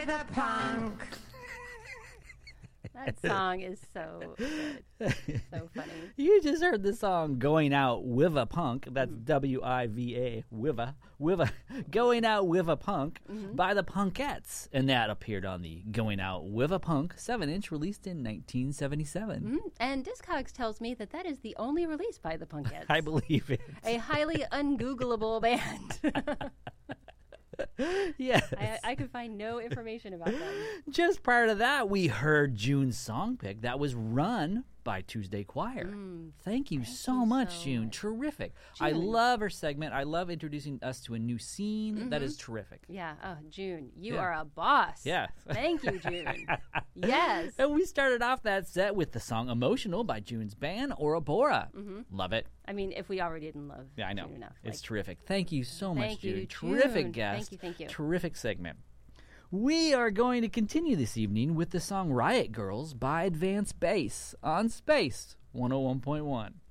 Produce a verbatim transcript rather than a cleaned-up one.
the punk. That song is so good. So funny. You just heard the song Going Out With a Punk. That's mm. W I V A, with a, with a, Going Out With a Punk mm-hmm. by the Punkettes. And that appeared on the Going Out With a Punk seven inch released in nineteen seventy-seven. Mm-hmm. And Discogs tells me that that is the only release by the Punkettes. I believe it. A highly ungoogleable band. Yes. I, I could find no information about them. Just prior to that, we heard June's song pick that was Run by Tuesday Choir. Mm, thank you thank so you much, so June. much. Terrific. June. I love her segment. I love introducing us to a new scene. Mm-hmm. That is terrific. Yeah. Oh, June, you Yeah. are a boss. Yeah. Thank you, June. Yes. And we started off that set with the song Emotional by June's band, Ouroboros. Mm-hmm. Love it. I mean, if we already didn't love Yeah, I know. June enough. It's like, terrific. Thank you so much, thank June. you, Terrific June. guest. Thank you, thank you. Terrific segment. We are going to continue this evening with the song Riot Girls by Advanced Bass on Space one oh one point one.